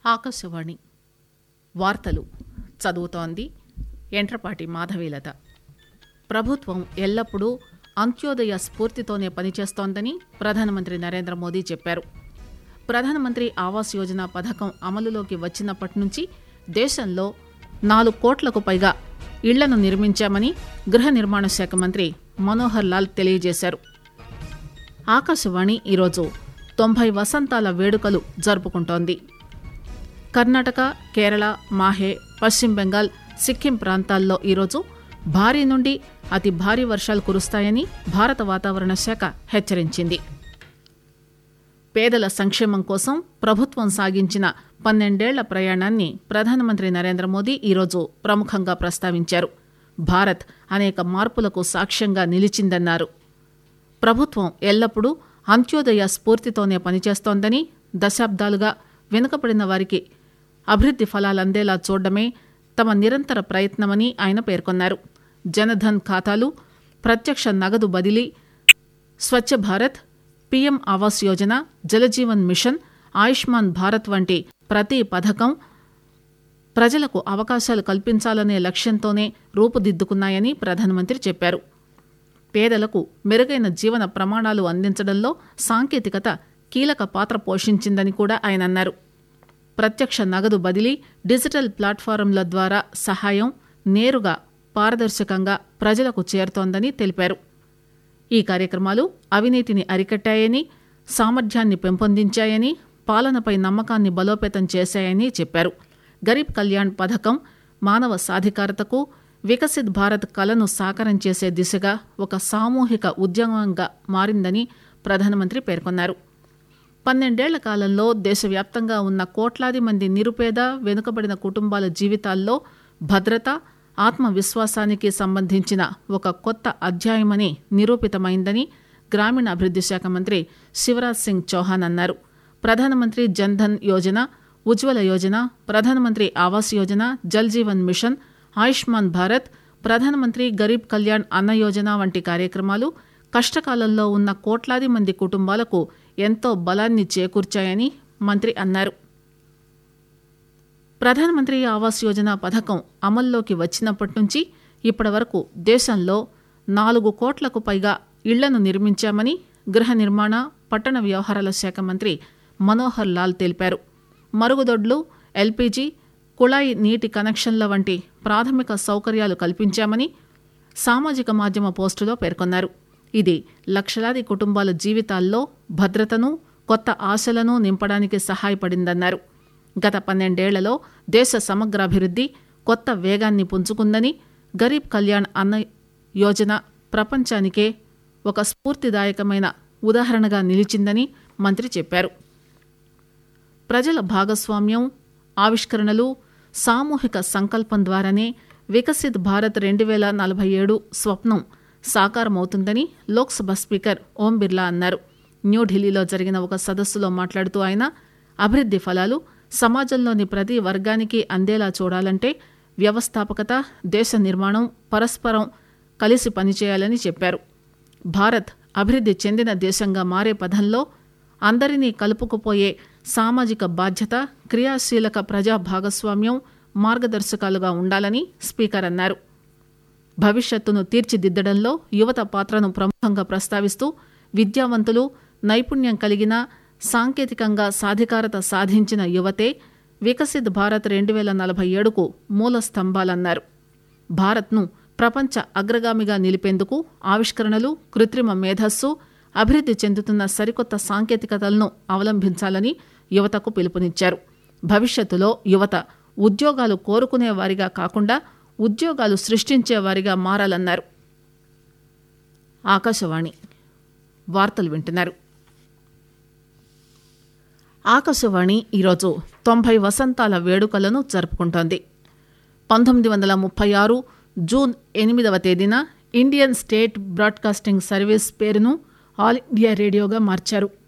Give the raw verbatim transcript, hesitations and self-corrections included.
ఆకాశవాణి వార్తలు చదువుతోంది ఎంట్రపాటి మాధవీలత. ప్రభుత్వం ఎల్లప్పుడూ అంత్యోదయ స్ఫూర్తితోనే పనిచేస్తోందని ప్రధానమంత్రి నరేంద్ర మోదీ చెప్పారు. ప్రధానమంత్రి ఆవాస్ యోజన పథకం అమలులోకి వచ్చినప్పటి నుంచి దేశంలో నాలుగు కోట్లకు పైగా ఇళ్లను నిర్మించామని గృహ నిర్మాణ శాఖ మంత్రి మనోహర్ లాల్ తెలియజేశారు. ఆకాశవాణి ఈరోజు తొంభై వసంతాల వేడుకలు జరుపుకుంటోంది. కర్ణాటక, కేరళ, మాహే, పశ్చిమ బెంగాల్, సిక్కిం ప్రాంతాల్లో ఈరోజు భారీ నుండి అతి భారీ వర్షాలు కురుస్తాయని భారత వాతావరణ శాఖ హెచ్చరించింది. పేదల సంక్షేమం కోసం ప్రభుత్వం సాగించిన పన్నెండేళ్ల ప్రయాణాన్ని ప్రధానమంత్రి నరేంద్ర మోదీ ఈరోజు ప్రముఖంగా ప్రస్తావించారు. భారత్ అనేక మార్పులకు సాక్ష్యంగా నిలిచిందన్నారు. ప్రభుత్వం ఎల్లప్పుడూ అంత్యోదయ స్ఫూర్తితోనే పనిచేస్తోందని, దశాబ్దాలుగా వెనుకబడిన వారికి అభివృద్ది ఫలాలందేలా చూడడమే తమ నిరంతర ప్రయత్నమని ఆయన పేర్కొన్నారు. జనధన్ ఖాతాలు, ప్రత్యక్ష నగదు బదిలీ, స్వచ్ఛ భారత్, పీఎం ఆవాస్ యోజన, జలజీవన్ మిషన్, ఆయుష్మాన్ భారత్ వంటి ప్రతి పథకం ప్రజలకు అవకాశాలు కల్పించాలనే లక్ష్యంతోనే రూపుదిద్దుకున్నాయని ప్రధానమంత్రి చెప్పారు. పేదలకు మెరుగైన జీవన ప్రమాణాలు అందించడంలో సాంకేతికత కీలక పాత్ర పోషించిందని కూడా ఆయన అన్నారు. ప్రత్యక్ష నగదు బదిలీ, డిజిటల్ ప్లాట్ఫారంల ద్వారా సహాయం నేరుగా పారదర్శకంగా ప్రజలకు చేరుతోందని తెలిపారు. ఈ కార్యక్రమాలు అవినీతిని అరికట్టాయని, సామర్థ్యాన్ని పెంపొందించాయని, పాలనపై నమ్మకాన్ని బలోపేతం చేశాయని చెప్పారు. గరీబ్ కళ్యాణ్ పథకం మానవ సాధికారతకు, వికసిత్ భారత్ కలను సాకారం చేసే దిశగా ఒక సామూహిక ఉద్యమంగా మారిందని ప్రధానమంత్రి పేర్కొన్నారు. పన్నెండేళ్ల కాలంలో దేశవ్యాప్తంగా ఉన్న కోట్లాది మంది నిరుపేద, వెనుకబడిన కుటుంబాల జీవితాల్లో భద్రత, ఆత్మవిశ్వాసానికి సంబంధించిన ఒక కొత్త అధ్యాయమని నిరూపితమైందని గ్రామీణాభివృద్ది శాఖ మంత్రి శివరాజ్ సింగ్ చౌహాన్ అన్నారు. ప్రధానమంత్రి జన్ధన్ యోజన, ఉజ్వల యోజన, ప్రధానమంత్రి ఆవాస్ యోజన, జల్ జీవన్ మిషన్, ఆయుష్మాన్ భారత్, ప్రధానమంత్రి గరీబ్ కళ్యాణ్ అన్న యోజన వంటి కార్యక్రమాలు కష్టకాలంలో ఉన్న కోట్లాది మంది కుటుంబాలకు ఎంతో బలాన్ని చేకూర్చాయని మంత్రి అన్నారు. ప్రధానమంత్రి ఆవాస్ యోజన పథకం అమల్లోకి వచ్చినప్పటి నుంచి ఇప్పటి వరకు దేశంలో నాలుగు కోట్లకు పైగా ఇళ్లను నిర్మించామని గృహ నిర్మాణ, పట్టణ వ్యవహారాల శాఖ మంత్రి మనోహర్ లాల్ తెలిపారు. మరుగుదొడ్లు, ఎల్పీజీ, కుళాయి నీటి కనెక్షన్ల వంటి ప్రాథమిక సౌకర్యాలు కల్పించామని సామాజిక మాధ్యమ పోస్టులో పేర్కొన్నారు. ఇది లక్షలాది కుటుంబాల జీవితాల్లో భద్రతను, కొత్త ఆశలను నింపడానికి సహాయపడిందన్నారు. గత పన్నెండేళ్లలో దేశ సమగ్రాభివృద్ది కొత్త వేగాన్ని పుంజుకుందని, గరీబ్ కళ్యాణ్ అన్న యోజన ప్రపంచానికే ఒక స్ఫూర్తిదాయకమైన ఉదాహరణగా నిలిచిందని మంత్రి చెప్పారు. ప్రజల భాగస్వామ్యం, ఆవిష్కరణలు, సామూహిక సంకల్పం ద్వారానే వికసిత్ భారత్ రెండు వేల నలభై ఏడు స్వప్నం సాకారమవుతుందని లోక్సభ స్పీకర్ ఓం బిర్లా అన్నారు. న్యూఢిల్లీలో జరిగిన ఒక సదస్సులో మాట్లాడుతూ ఆయన అభివృద్ది ఫలాలు సమాజంలోని ప్రతి వర్గానికి అందేలా చూడాలంటే వ్యవస్థాపకత, దేశ నిర్మాణం పరస్పరం కలిసి పనిచేయాలని చెప్పారు. భారత్ అభివృద్ది చెందిన దేశంగా మారే పథంలో అందరినీ కలుపుకుపోయే సామాజిక బాధ్యత, క్రియాశీలక ప్రజా భాగస్వామ్యం మార్గదర్శకాలుగా ఉండాలని స్పీకర్ అన్నారు. భవిష్యత్తును తీర్చిదిద్దడంలో యువత పాత్రను ప్రముఖంగా ప్రస్తావిస్తూ విద్యావంతులు, నైపుణ్యం కలిగిన, సాంకేతికంగా సాధికారత సాధించిన యువతే వికసిత్ భారత్ రెండు వేల నలభై ఏడుకు మూల స్తంభాలన్నారు. భారత్ను ప్రపంచ అగ్రగామిగా నిలిపేందుకు ఆవిష్కరణలు, కృత్రిమ మేధస్సు, అభివృద్ది చెందుతున్న సరికొత్త సాంకేతికతలను అవలంబించాలని యువతకు పిలుపునిచ్చారు. భవిష్యత్తులో యువత ఉద్యోగాలు కోరుకునే వారిగా కాకుండా ఉద్యోగాలు సృష్టించే వారిగా మారాలన్నారు. ఆకాశవాణి వార్తలు వింటున్నారు. ఆకాశవాణి ఈరోజు తొంభై వసంతాల వేడుకలను జరుపుకుంటోంది. పంతొమ్మిది వందల ముప్పై ఆరు జూన్ ఎనిమిదవ తేదీన ఇండియన్ స్టేట్ బ్రాడ్కాస్టింగ్ సర్వీస్ పేరును ఆల్ ఇండియా రేడియోగా మార్చారు.